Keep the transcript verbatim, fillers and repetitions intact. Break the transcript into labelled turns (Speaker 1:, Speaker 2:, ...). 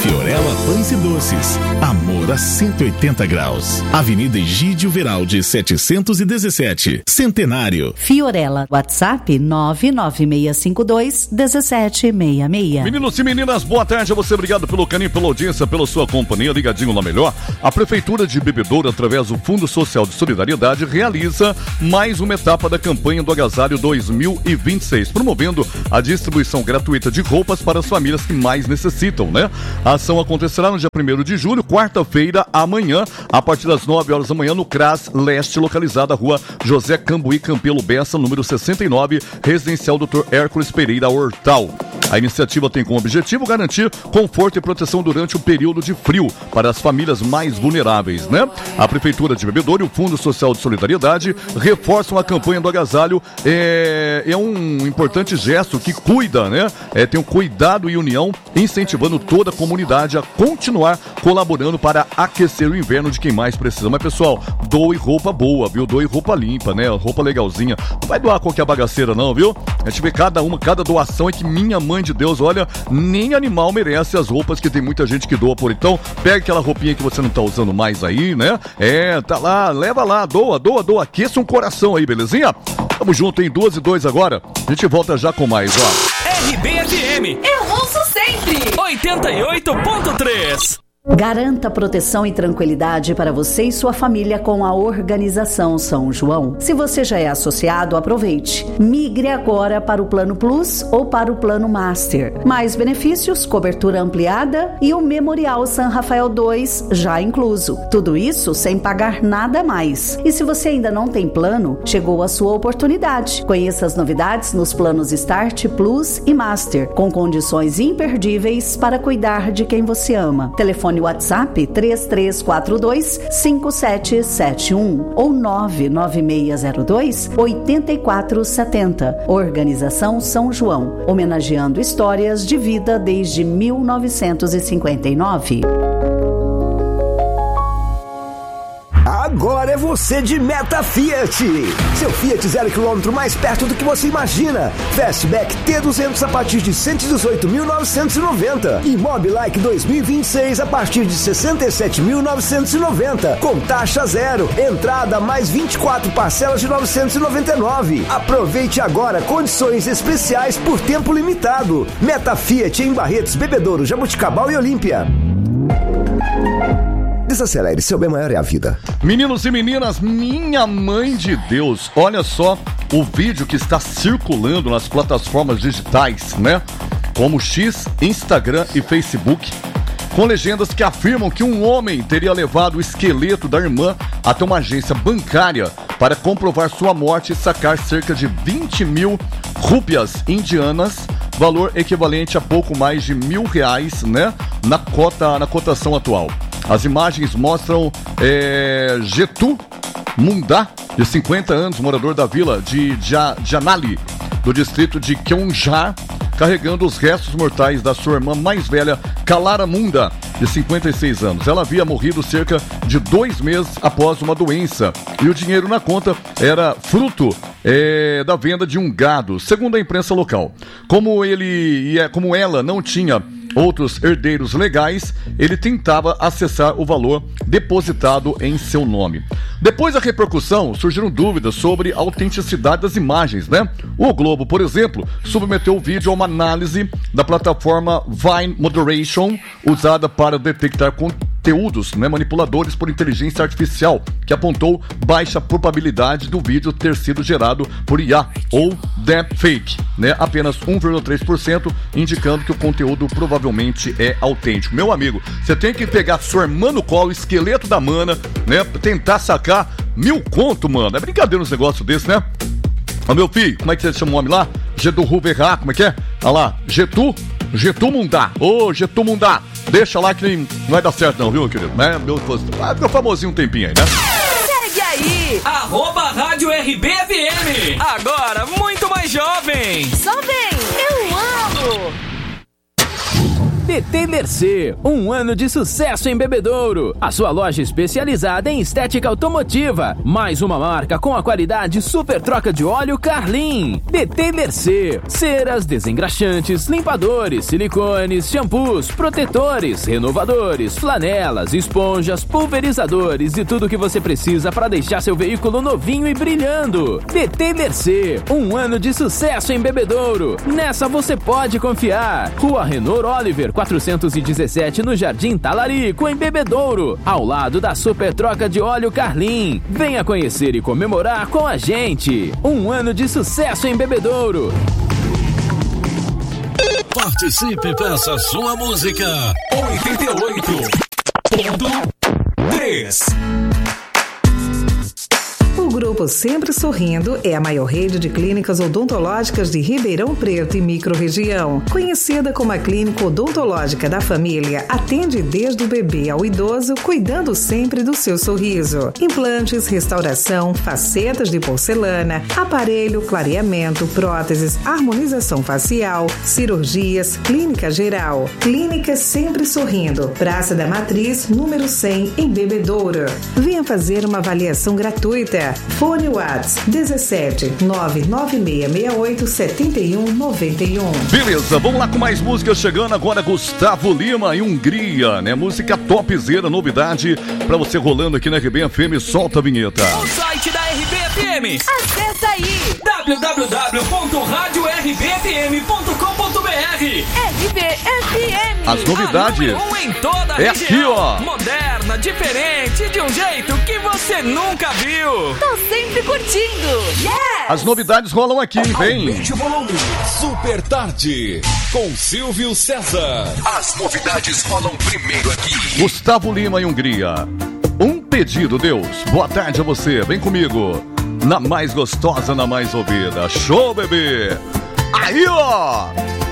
Speaker 1: Fiorella Pães e Doces. Amor a cento e oitenta graus. Avenida Egídio Veraldi, setecentos e dezessete. Centenário.
Speaker 2: Fiorella, WhatsApp nove nove seis cinco dois um sete seis seis.
Speaker 3: Meninos e meninas, boa tarde a você. Obrigado pelo carinho, pela audiência, pela sua companhia. Ligadinho na melhor. A Prefeitura de Bebedouro, através do Fundo Social de Solidariedade, realiza mais uma etapa da campanha do Agasalho dois mil e vinte e seis, promovendo a distribuição gratuita de roupas para as famílias que mais necessitam, né? A ação acontecerá no dia primeiro de julho, quarta-feira, amanhã, a partir das nove horas da manhã, no CRAS Leste, localizada na rua José Cambuí Campelo Bessa, número sessenta e nove, residencial doutor Hércules Pereira Hortal. A iniciativa tem como objetivo garantir conforto e proteção durante o período de frio para as famílias mais vulneráveis, né? A Prefeitura de Bebedouro e o Fundo Social de Solidariedade reforçam a campanha do agasalho. É, é um importante gesto que cuida, né? É, tem um cuidado e união, incentivando toda a comunidade a continuar colaborando para aquecer o inverno de quem mais precisa. Mas, pessoal, doe roupa boa, viu? Doe roupa limpa, né? Roupa legalzinha. Não vai doar qualquer bagaceira, não, viu? A gente vê cada uma, cada doação é que minha mãe de Deus, olha, nem animal merece as roupas que tem muita gente que doa por. Então, pega aquela roupinha que você não tá usando mais aí, né? É, tá lá, leva lá, doa, doa, doa, aqueça um coração aí, belezinha? Tamo junto, em duas e dois agora. A gente volta já com mais, ó.
Speaker 4: R B F M.
Speaker 5: Eu ouço sempre.
Speaker 4: oitenta e oito ponto três.
Speaker 2: Garanta proteção e tranquilidade para você e sua família com a Organização São João. Se você já é associado, aproveite. Migre agora para o Plano Plus ou para o Plano Master. Mais benefícios, cobertura ampliada e o Memorial São Rafael dois já incluso. Tudo isso sem pagar nada mais. E se você ainda não tem plano, chegou a sua oportunidade. Conheça as novidades nos planos Start, Plus e Master, com condições imperdíveis para cuidar de quem você ama. Telefone WhatsApp três três quatro dois cinco sete sete um ou nove nove seis zero dois oito quatro sete zero. Organização São João, homenageando histórias de vida desde mil novecentos e cinquenta e nove.
Speaker 6: Agora é você de Meta Fiat. Seu Fiat zero quilômetro mais perto do que você imagina. Fastback T duzentos a partir de cento e dezoito mil novecentos e noventa. E Mobilike dois mil e vinte e seis a partir de sessenta e sete mil novecentos e noventa. Com taxa zero. Entrada mais vinte e quatro parcelas de novecentos e noventa e nove. Aproveite agora condições especiais por tempo limitado. Meta Fiat em Barretos, Bebedouro, Jabuticabal e Olímpia. Desacelere, seu bem maior é a vida.
Speaker 3: Meninos e meninas, minha mãe de Deus, olha só o vídeo que está circulando nas plataformas digitais, né? Como X, Instagram e Facebook, com legendas que afirmam que um homem teria levado o esqueleto da irmã até uma agência bancária para comprovar sua morte e sacar cerca de vinte mil rúpias indianas, valor equivalente a pouco mais de mil reais, né? Na cota, na cotação atual. As imagens mostram é, Getu Mundá, de cinquenta anos, morador da vila de Janali, do distrito de Kyonjar, carregando os restos mortais da sua irmã mais velha, Kalara Munda, de cinquenta e seis anos. Ela havia morrido cerca de dois meses após uma doença e o dinheiro na conta era fruto é, da venda de um gado, segundo a imprensa local. Como ele, como ela não tinha outros herdeiros legais, ele tentava acessar o valor depositado em seu nome. Depois da repercussão, surgiram dúvidas sobre a autenticidade das imagens, né? O Globo, por exemplo, submeteu o vídeo a uma análise da plataforma Vine Moderation, usada para detectar conteúdos, né, manipuladores por inteligência artificial, que apontou baixa probabilidade do vídeo ter sido gerado por I A ou deepfake, né? Apenas um vírgula três por cento, indicando que o conteúdo provavelmente é autêntico. Meu amigo, você tem que pegar sua irmã no colo, o esqueleto da mana, né? Tentar sacar mil conto, mano. É brincadeira uns negócios desses, né? Ó, meu filho, como é que você chama o homem lá? Getu Ruverá, como é que é? Olha lá, Getu, Getu Mundá. Ô, Getu Mundá, deixa lá que não vai dar certo não, viu, querido? Né? Meu, vai ficar famosinho um tempinho aí, né?
Speaker 5: Segue aí!
Speaker 4: Arroba Rádio R B F M. Agora, muito mais jovem.
Speaker 5: Só vem! Eu amo!
Speaker 7: D T Mercê, um ano de sucesso em Bebedouro. A sua loja especializada em estética automotiva. Mais uma marca com a qualidade super troca de óleo Carlin. D T Mercê, ceras, desengraxantes, limpadores, silicones, shampoos, protetores, renovadores, flanelas, esponjas, pulverizadores e tudo que você precisa para deixar seu veículo novinho e brilhando. D T Mercê, um ano de sucesso em Bebedouro. Nessa você pode confiar. Rua Renor Oliver, quatrocentos e dezessete, no Jardim Talarico, em Bebedouro, ao lado da Super Troca de Óleo Carlin. Venha conhecer e comemorar com a gente. Um ano de sucesso em Bebedouro.
Speaker 8: Participe e peça sua música. oitenta e oito ponto três.
Speaker 9: O Grupo Sempre Sorrindo é a maior rede de clínicas odontológicas de Ribeirão Preto e microrregião. Conhecida como a Clínica Odontológica da Família, atende desde o bebê ao idoso, cuidando sempre do seu sorriso. Implantes, restauração, facetas de porcelana, aparelho, clareamento, próteses, harmonização facial, cirurgias, clínica geral. Clínica Sempre Sorrindo, Praça da Matriz, número cem, em Bebedouro. Venha fazer uma avaliação gratuita. Fone WhatsApp dezessete nove nove seis seis oito sete um nove um.
Speaker 3: Beleza, vamos lá com mais música chegando agora. Gustavo Lima e Hungria, né? Música topzera, novidade pra você rolando aqui na R B F M. Solta a vinheta.
Speaker 4: O site da R B F M.
Speaker 5: Acessa aí.
Speaker 4: w w w ponto rádio r b f m ponto com ponto b r.
Speaker 5: R B F M.
Speaker 3: As novidades.
Speaker 4: A um em toda a
Speaker 3: é
Speaker 4: região.
Speaker 3: Aqui, ó.
Speaker 4: Moderna, diferente, de um jeito que você nunca viu.
Speaker 5: Tô sempre curtindo. Yes!
Speaker 3: As novidades rolam aqui, hein? Vem.
Speaker 8: Aumente o volume. Super Tarde, com Silvio César. As novidades rolam primeiro aqui.
Speaker 3: Gustavo Lima e Hungria. Um pedido, Deus. Boa tarde a você. Vem comigo. Na mais gostosa, na mais ouvida. Show, bebê. Aí, ó.